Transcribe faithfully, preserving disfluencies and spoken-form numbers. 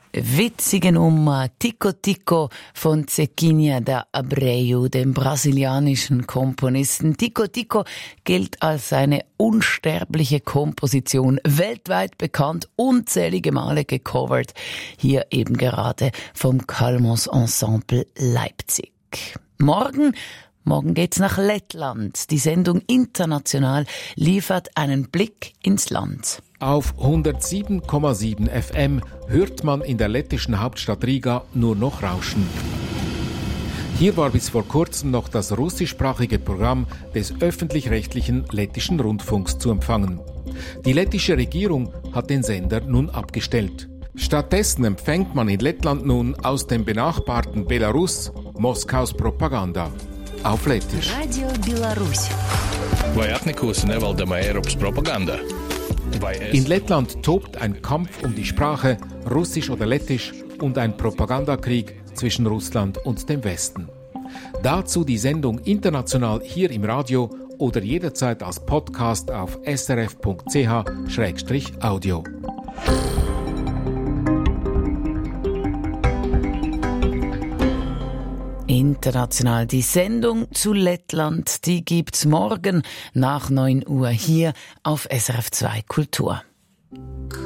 Witzige Nummer Tico Tico von Zequinia da Abreu, dem brasilianischen Komponisten. Tico Tico gilt als eine unsterbliche Komposition, weltweit bekannt, unzählige Male gecovert. Hier eben gerade vom Kalmos Ensemble Leipzig. Morgen Morgen geht's nach Lettland. Die Sendung International liefert einen Blick ins Land. Auf hundertsieben Komma sieben F M hört man in der lettischen Hauptstadt Riga nur noch Rauschen. Hier war bis vor kurzem noch das russischsprachige Programm des öffentlich-rechtlichen lettischen Rundfunks zu empfangen. Die lettische Regierung hat den Sender nun abgestellt. Stattdessen empfängt man in Lettland nun aus dem benachbarten Belarus Moskaus Propaganda. Auf Lettisch. Radio Belarus. Vai atnikusi nevaldama Eiropas propaganda? In Lettland tobt ein Kampf um die Sprache, Russisch oder Lettisch, und ein Propagandakrieg zwischen Russland und dem Westen. Dazu die Sendung International hier im Radio oder jederzeit als Podcast auf s r f punkt c h slash audio. International. Die Sendung zu Lettland, die gibt's morgen nach neun Uhr hier auf S R F zwei Kultur.